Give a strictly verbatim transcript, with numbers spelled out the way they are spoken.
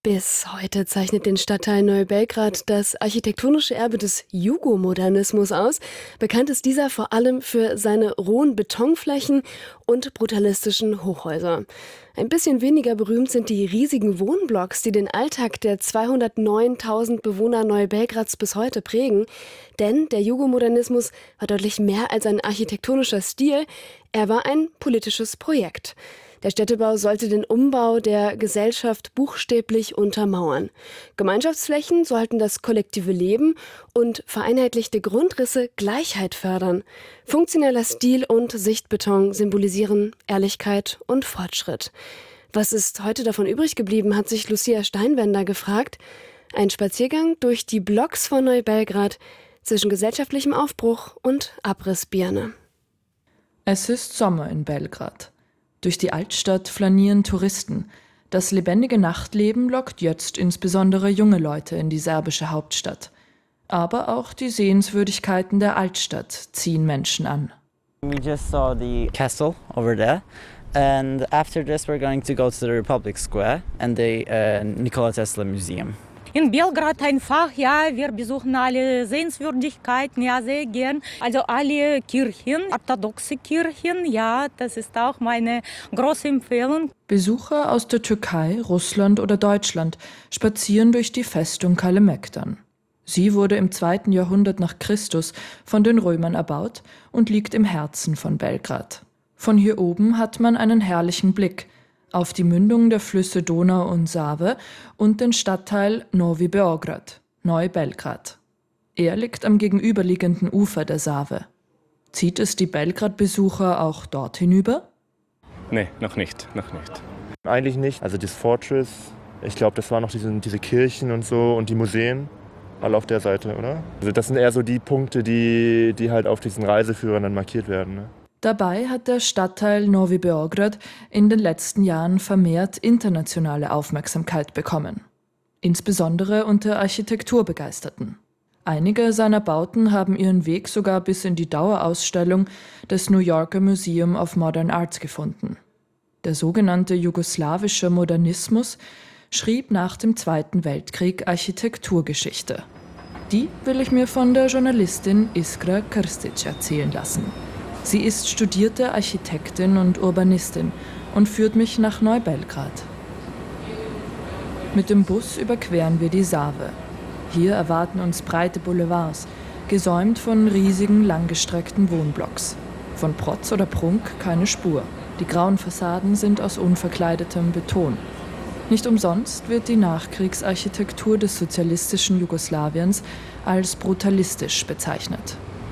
Bis heute zeichnet den Stadtteil Neubelgrad das architektonische Erbe des Jugomodernismus aus. Bekannt ist dieser vor allem für seine rohen Betonflächen und brutalistischen Hochhäuser. Ein bisschen weniger berühmt sind die riesigen Wohnblocks, die den Alltag der zweihundertneuntausend Bewohner Neubelgrads bis heute prägen. Denn der Jugomodernismus war deutlich mehr als ein architektonischer Stil, er war ein politisches Projekt. Der Städtebau sollte den Umbau der Gesellschaft buchstäblich untermauern. Gemeinschaftsflächen sollten das kollektive Leben und vereinheitlichte Grundrisse Gleichheit fördern. Funktioneller Stil und Sichtbeton symbolisieren Ehrlichkeit und Fortschritt. Was ist heute davon übrig geblieben, hat sich Lucia Steinwender gefragt. Ein Spaziergang durch die Blocks von Neubelgrad zwischen gesellschaftlichem Aufbruch und Abrissbirne. Es ist Sommer in Belgrad. Durch die Altstadt flanieren Touristen. Das lebendige Nachtleben lockt jetzt insbesondere junge Leute in die serbische Hauptstadt. Aber auch die Sehenswürdigkeiten der Altstadt ziehen Menschen an. We just saw the castle over there, and after this we're going to go to the Republic Square and the uh, Nikola Tesla Museum. In Belgrad einfach, ja, wir besuchen alle Sehenswürdigkeiten, ja, sehr gern. Also alle Kirchen, orthodoxe Kirchen, ja, das ist auch meine große Empfehlung. Besucher aus der Türkei, Russland oder Deutschland spazieren durch die Festung Kalemegdan. Sie wurde im zweiten Jahrhundert nach Christus von den Römern erbaut und liegt im Herzen von Belgrad. Von hier oben hat man einen herrlichen Blick auf die Mündung der Flüsse Donau und Save und den Stadtteil Novi Beograd, Neubelgrad. Er liegt am gegenüberliegenden Ufer der Save. Zieht es die Belgrad-Besucher auch dort hinüber? Nee, noch nicht, noch nicht. Eigentlich nicht. Also das Fortress, ich glaube, das waren noch diese, diese Kirchen und so und die Museen, alle auf der Seite, oder? Also das sind eher so die Punkte, die, die halt auf diesen Reiseführern dann markiert werden, ne? Dabei hat der Stadtteil Novi Beograd in den letzten Jahren vermehrt internationale Aufmerksamkeit bekommen. Insbesondere unter Architekturbegeisterten. Einige seiner Bauten haben ihren Weg sogar bis in die Dauerausstellung des New Yorker Museum of Modern Art gefunden. Der sogenannte jugoslawische Modernismus schrieb nach dem Zweiten Weltkrieg Architekturgeschichte. Die will ich mir von der Journalistin Iskra Krstic erzählen lassen. Sie ist studierte Architektin und Urbanistin und führt mich nach Neubelgrad. Mit dem Bus überqueren wir die Save. Hier erwarten uns breite Boulevards, gesäumt von riesigen, langgestreckten Wohnblocks. Von Protz oder Prunk keine Spur. Die grauen Fassaden sind aus unverkleidetem Beton. Nicht umsonst wird die Nachkriegsarchitektur des sozialistischen Jugoslawiens als brutalistisch bezeichnet.